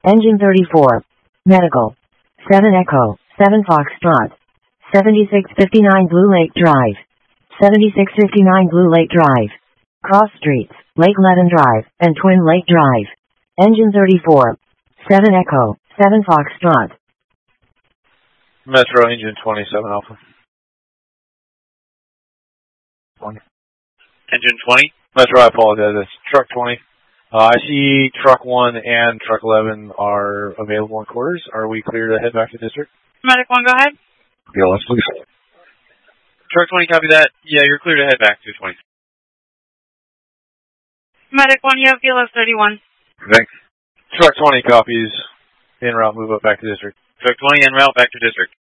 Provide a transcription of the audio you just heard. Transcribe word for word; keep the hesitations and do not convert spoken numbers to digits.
Engine thirty-four. Medical. seven Echo, seven Foxtrot. seventy-six fifty-nine Blue Lake Drive. seventy-six fifty-nine Blue Lake Drive. Cross Streets, Lake Leven Drive, and Twin Lake Drive. Engine thirty-four. seven Echo, seven Foxtrot. Metro Engine twenty-seven Alpha. twenty. Engine twenty. Metro, I apologize. That's truck twenty. Uh, I see truck one and truck eleven are available in quarters. Are we clear to head back to district? Medic one, go ahead. B L S, please. Truck twenty, copy that. Yeah, you're clear to head back to twenty. Medic one, you have B L S thirty-one. Thanks. Truck twenty copies. En route, move up back to district. Truck twenty en route back to district.